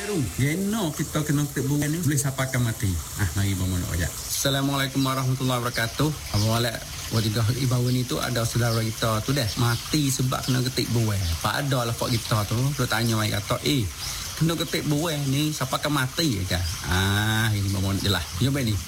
baru. Geno kita kena ketik buah ni boleh sapakan mati. Mari bangun ayat. Assalamualaikum warahmatullahi wabarakatuh. Awalnya waktu ibawan itu ada saudara kita tu dah mati sebab kena ketik buah. Pak ada lah pak kita tu. Dia tanya mai kata, kena ketik buah ni sapakan mati ke? Ini bangun jelas. Jom ni.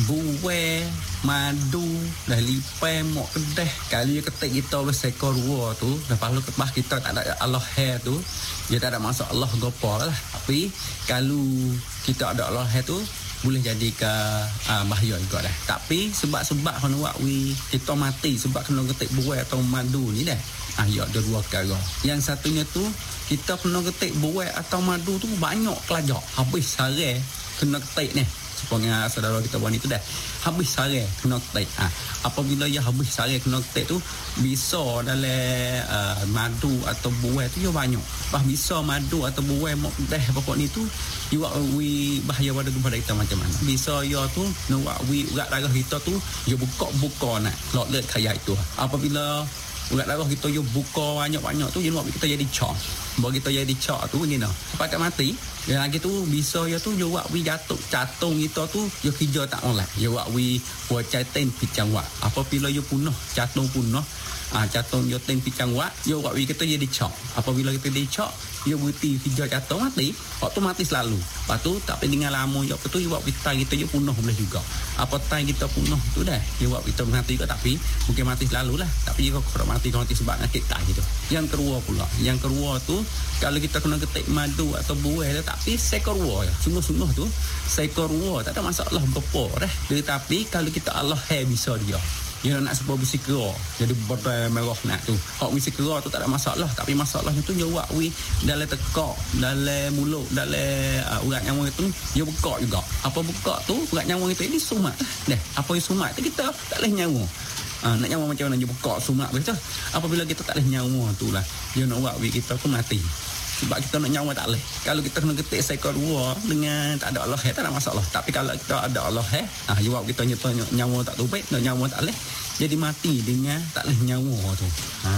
Buah, madu, dah lipai, mok kedah. Kali ketik kita bersekor dua tu, lepas lu kebah kita tak ada Allah hair tu, dia tak ada masuk Allah gopa lah. Tapi kalau kita ada Allah hair tu, boleh jadi ke bahaya juga dah. Tapi sebab-sebab kena buat kita mati sebab kena ketik buah atau madu ni dah. Ya ada dua perkara. Yang satunya tu, kita kena ketik buah atau madu tu banyak kelajak. Habis sehari kena ketik ni. Supaya saudara kita buat itu dah habis sehari kena ketik. Apabila ia habis sehari kena ketik tu bisa dalam madu atau buah tu dia banyak. Pas bisa madu atau buah mak dah pokok ni tu dia bahaya pada kita macam mana. Bisa ia tu nak urat darah kita tu dia buka nak lot kaya itu. Apabila urat darah kita dia buka banyak-banyak tu dia buat kita jadi cak. Bagi kita jadi cak tu begini pakai mati. Yang lagi tu bisa ya tu dia buat catung kita tu dia kerja tak oleh. Dia buat buat caten picang wak. Apabila dia punah catung punah catung dia ten picang wak dia buat kita jadi cak. Apabila kita jadi cak dia berhenti kerja catung mati otomatis selalu. Lepas tu tak penting lama dia tu dia buat kita dia punah boleh juga. Apa tai kita punah tu dah dia buat kita mati juga tapi mungkin mati selalu lah. Tapi jika kalau mati sebab sakit tak gitu. Yang kedua tu kalau kita kena ketik madu atau buah tu tapi sekor ruah ya. Sungguh-sungguh tu sekor ruah tak ada masalah berapa dah. Tetapi kalau kita Allah bisa dia. Dia nak sebab besi kera. Jadi botol merah nak tu. Hak besi kera tu tak ada masalah, tapi masalahnya tu dia buat dalam tekak, dalam mulut, dalam urat nyawa itu dia buka juga. Apa buka tu urat nyawa itu ini sumat. Dah, apa yang sumat tu kita tak leh nyawa. Nak nyawa macam mana dia buka sumat betul. Apabila kita tak leh nyawa tu lah dia nak buat kita tu mati. Sebab kita nak nyawa tak boleh. Kalau kita kena ketik sekor dua dengan tak ada Allah tak ada masalah. Tapi kalau kita ada Allah jawab kita nyawa tak baik, nyawa tak boleh. Jadi mati dengan tak boleh nyawa tu.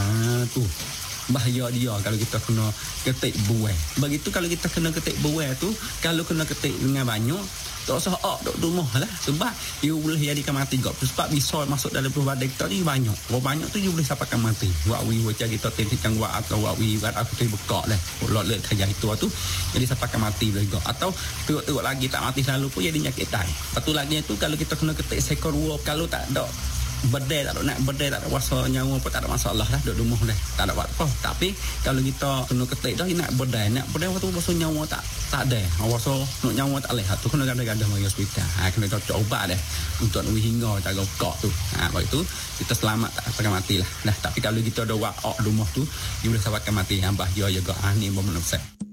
Tu bahaya dia kalau kita kena ketik buah. Begitu kalau kita kena ketik buah tu, kalau kena ketik dengan banyak tak usah duduk rumah lah. Sebab dia boleh jadikan mati juga. Sebab bisa masuk dalam tubuh badan kita ni banyak. Kalau banyak tu dia boleh sampaikan mati. Buat wajah kita tentik buat atau buat buat aku tu buka lah. Lot kaya itu tu jadi sampaikan mati juga. Atau teruk lagi tak mati selalu pun jadi nyakit tai. Satu lagi tu kalau kita kena ketik sekor ruap kalau tak ada berdeh tak ada wasa nyawa pun tak ada masalah lah duduk rumah dah tak ada apa. Tapi kalau kita kena ketik dah nak berdeh waktu wasa nyawa tak ada wasa nak nyawa tak boleh tu kena ganda-ganda pergi hospital kena cocok ubat dah untuk hingga jaga kok tu baik tu kita selamat tak akan mati lah. Tapi kalau kita ada buat rumah tu dia boleh sabarkan mati bahaya juga ni bomb